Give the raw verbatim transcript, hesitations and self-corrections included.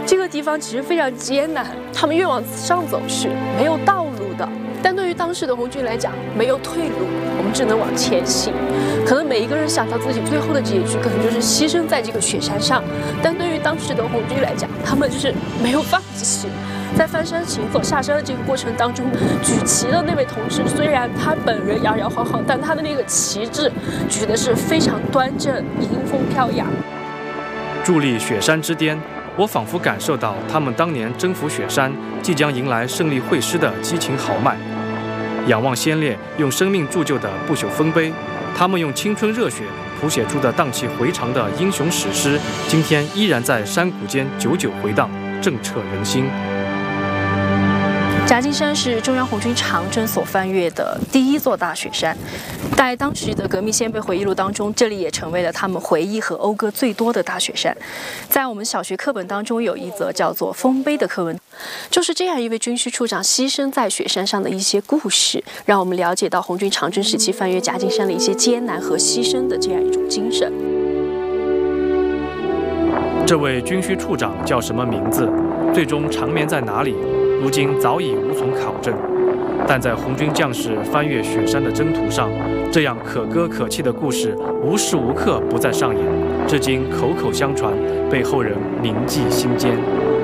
这个地方其实非常艰难，他们越往上走是没有道路的。但对于当时的红军来讲，没有退路，我们只能往前行。可能每一个人想到自己最后的结局，可能就是牺牲在这个雪山上。但对于当时的红军来讲，他们就是没有放弃。在翻山行走下山的这个过程当中，举旗的那位同志，虽然他本人摇摇晃晃，但他的那个旗帜举的是非常端正，迎风飘扬。 伫立雪山之巅，我仿佛感受到他们当年征服雪山、即将迎来胜利会师的激情豪迈。仰望先烈用生命铸就的不朽丰碑，他们用青春热血谱写出的荡气回肠的英雄史诗，今天依然在山谷间久久回荡，震彻人心。 夹金山是中央红军长征所翻越的第一座大雪山，在当时的革命先辈回忆录当中，这里也成为了他们回忆和讴歌最多的大雪山。在我们小学课本当中有一则叫做《丰碑》的课文，就是这样一位军需处长牺牲在雪山上的一些故事，让我们了解到红军长征时期翻越夹金山的一些艰难和牺牲的这样一种精神。 这位军需处长叫什么名字？最终长眠在哪里？如今早已无从考证，但在红军将士翻越雪山的征途上，这样可歌可泣的故事无时无刻不在上演，至今口口相传，被后人铭记心间。